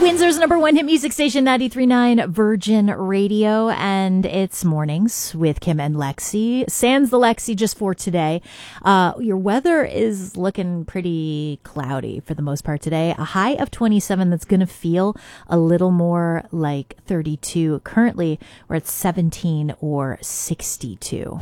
Windsor's number one hit music station, 93.9 Virgin Radio, and it's Mornings with Kim and Lexi. Sans the Lexi just for today. Your weather is looking pretty cloudy for the most part today. A high of 27 that's going to feel a little more like 32. Currently, we're at 17 or 62.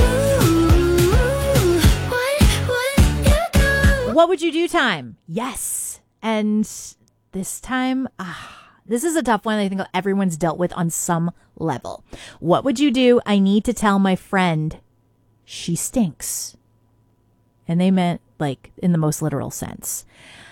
What would you do time? Yes. And this time, this is a tough one. I think everyone's dealt with on some level. What would you do? I need to tell my friend she stinks. And they meant like in the most literal sense.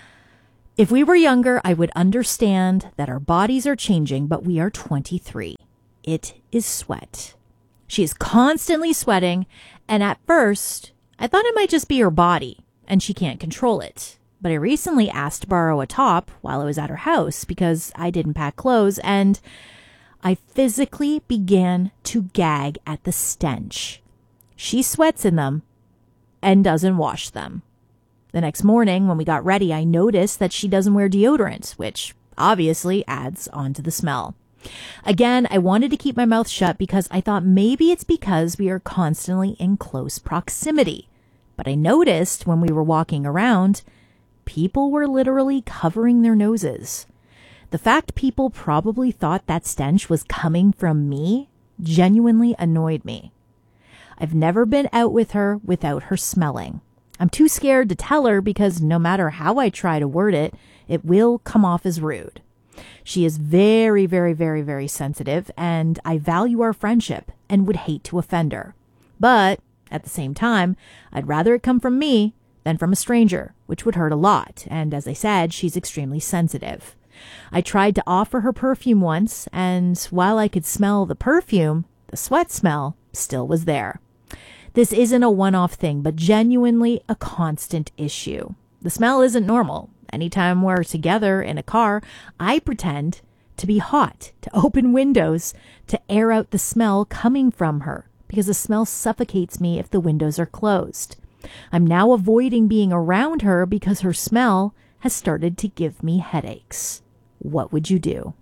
If we were younger, I would understand that our bodies are changing, but we are 23. It is sweat. She is constantly sweating. And at first, I thought it might just be her body and she can't control it. But I recently asked to borrow a top while I was at her house because I didn't pack clothes, and I physically began to gag at the stench. She sweats in them and doesn't wash them. The next morning when we got ready, I noticed that she doesn't wear deodorant, which obviously adds on to the smell. Again, I wanted to keep my mouth shut because I thought maybe it's because we are constantly in close proximity. But I noticed when we were walking around, people were literally covering their noses. The fact people probably thought that stench was coming from me genuinely annoyed me. I've never been out with her without her smelling. I'm too scared to tell her because no matter how I try to word it, it will come off as rude. She is very, very, very, very sensitive, and I value our friendship and would hate to offend her. But at the same time, I'd rather it come from me than from a stranger, which would hurt a lot. And as I said, she's extremely sensitive. I tried to offer her perfume once, and while I could smell the perfume, the sweat smell still was there. This isn't a one-off thing, but genuinely a constant issue. The smell isn't normal. Anytime we're together in a car, I pretend to be hot, to open windows, to air out the smell coming from her, because the smell suffocates me if the windows are closed. I'm now avoiding being around her because her smell has started to give me headaches. What would you do?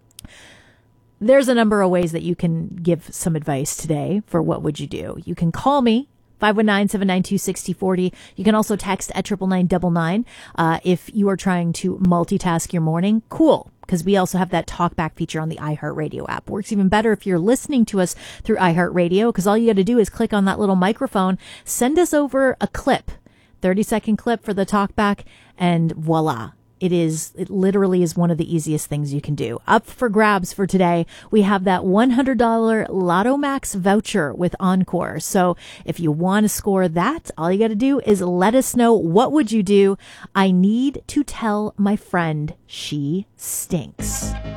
There's a number of ways that you can give some advice today for what would you do. You can call me, 519-792-6040. You can also text at 99999. If you are trying to multitask your morning, cool, because we also have that talkback feature on the iHeartRadio app. Works even better if you're listening to us through iHeartRadio, because all you got to do is click on that little microphone, send us over a clip, 30-second clip for the talkback, and voila. It literally is one of the easiest things you can do. Up for grabs for today, we have that $100 Lotto Max voucher with Encore. So if you want to score that, all you got to do is let us know, what would you do? I need to tell my friend she stinks.